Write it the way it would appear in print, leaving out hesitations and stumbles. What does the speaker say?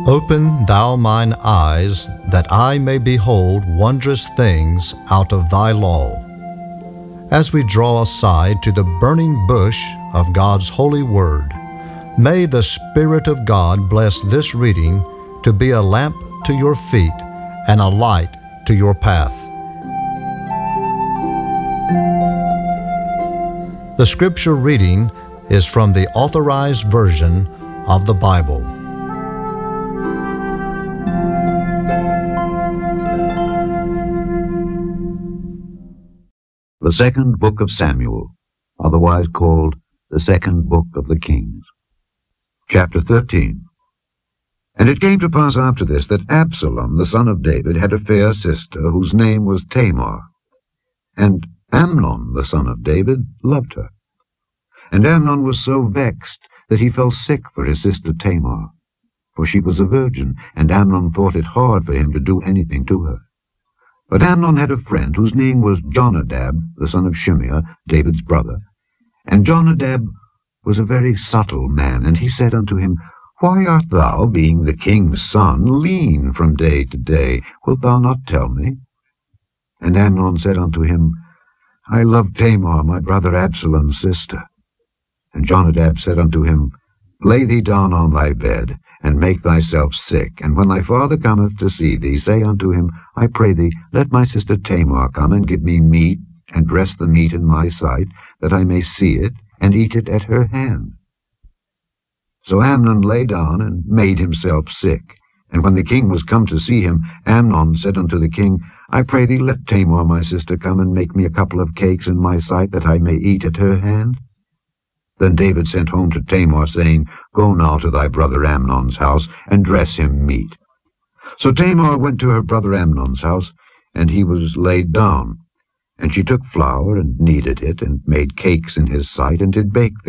Open thou mine eyes, that I may behold wondrous things out of thy law. As we draw aside to the burning bush of God's holy word, may the Spirit of God bless this reading to be a lamp to your feet and a light to your path. The scripture reading is from the Authorized Version of the Bible. The second book of Samuel, otherwise called the second book of the Kings. Chapter 13. And it came to pass after this that Absalom, the son of David, had a fair sister, whose name was Tamar. And Amnon, the son of David, loved her. And Amnon was so vexed that he fell sick for his sister Tamar, for she was a virgin, and Amnon thought it hard for him to do anything to her. But Amnon had a friend whose name was Jonadab, the son of Shimeah, David's brother. And Jonadab was a very subtle man, and he said unto him, Why art thou, being the king's son, lean from day to day? Wilt thou not tell me? And Amnon said unto him, I love Tamar, my brother Absalom's sister. And Jonadab said unto him, Lay thee down on thy bed, and make thyself sick, and when thy father cometh to see thee, say unto him, I pray thee, let my sister Tamar come and give me meat, and dress the meat in my sight, that I may see it, and eat it at her hand. So Amnon lay down, and made himself sick. And when the king was come to see him, Amnon said unto the king, I pray thee, let Tamar my sister come and make me a couple of cakes in my sight, that I may eat at her hand. Then David sent home to Tamar, saying, Go now to thy brother Amnon's house, and dress him meat. So Tamar went to her brother Amnon's house, and he was laid down. And she took flour, and kneaded it, and made cakes in his sight, and did bake them.